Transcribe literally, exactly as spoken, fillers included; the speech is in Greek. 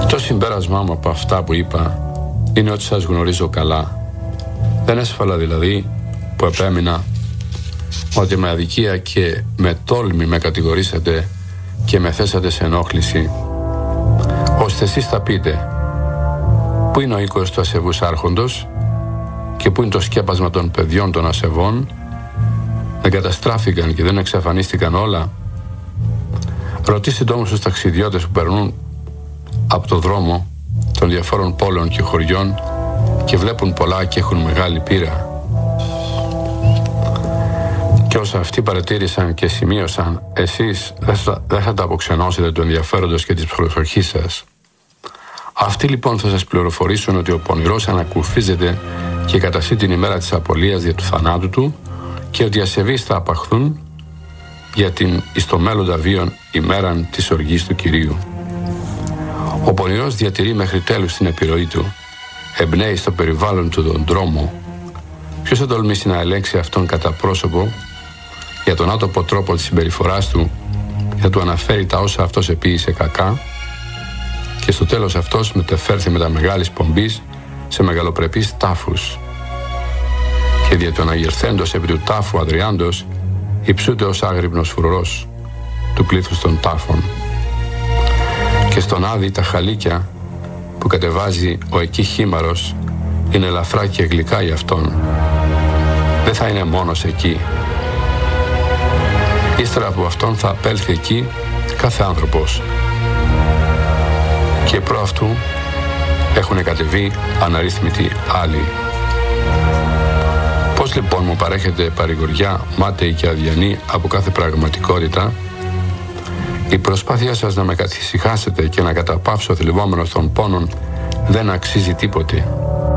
Το συμπέρασμά μου από αυτά που είπα είναι ότι σας γνωρίζω καλά. Δεν έσφαλα δηλαδή που επέμεινα ότι με αδικία και με τόλμη με κατηγορήσατε και με θέσατε σε ενόχληση, ώστε εσείς θα πείτε πού είναι ο οίκος του ασεβούς άρχοντος και πού είναι το σκέπασμα των παιδιών των ασεβών. Δεν καταστράφηκαν και δεν εξαφανίστηκαν όλα? Ρωτήστε όμως τους ταξιδιώτες που περνούν από το δρόμο των διαφόρων πόλεων και χωριών και βλέπουν πολλά και έχουν μεγάλη πείρα. Και όσα αυτοί παρατήρησαν και σημείωσαν, εσείς δεν θα, δεν θα τα αποξενώσετε του ενδιαφέροντος και της προσοχής σας. Αυτοί λοιπόν θα σας πληροφορήσουν ότι ο πονηρός ανακουφίζεται και κατά αυτή την ημέρα της απολίας δια του θανάτου του, και ότι οι ασεβείς θα απαχθούν για την εις το μέλλοντα βίον ημέραν της οργής του Κυρίου. Ο πονηρός διατηρεί μέχρι τέλους την επιρροή του, εμπνέει στο περιβάλλον του τον δρόμο. Ποιος θα τολμήσει να ελέγξει αυτόν κατά πρόσωπο για τον άτοπο τρόπο της συμπεριφοράς του, για του αναφέρει τα όσα αυτός επίησε κακά, και στο τέλος αυτός μετεφέρθη με τα μεγάλης πομπής σε μεγαλοπρεπείς τάφους, και δια του αναγερθέντος επί του τάφου Αδριάντος υψούται ως άγρυπνος φρουρός του πλήθους των τάφων, και στον Άδη τα χαλίκια που κατεβάζει ο εκεί χήμαρος είναι ελαφρά και γλυκά για αυτόν. Δεν θα είναι μόνος εκεί. Ύστερα από αυτόν θα απέλθει εκεί κάθε άνθρωπος, και προ αυτού έχουν κατεβεί αναρρύθμιτοι άλλοι. Πώς λοιπόν μου παρέχεται παρηγοριά μάταιη και αδιανή από κάθε πραγματικότητα? Η προσπάθειά σας να με καθησυχάσετε και να καταπαύσω θλιβόμενος των πόνων δεν αξίζει τίποτε.